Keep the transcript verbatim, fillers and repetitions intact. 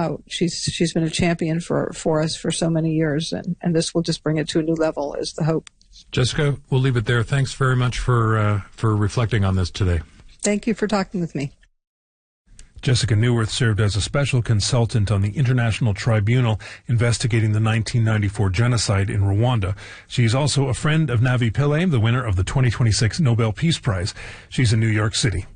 out. She's she's been a champion for, for us for so many years, and, and this will just bring it to a new level is the hope. Jessica, we'll leave it there. Thanks very much for uh, for reflecting on this today. Thank you for talking with me. Jessica Neuwirth served as a special consultant on the International Tribunal investigating the nineteen ninety-four genocide in Rwanda. She's also a friend of Navi Pillay, the winner of the twenty twenty-six Nobel Peace Prize. She's in New York City.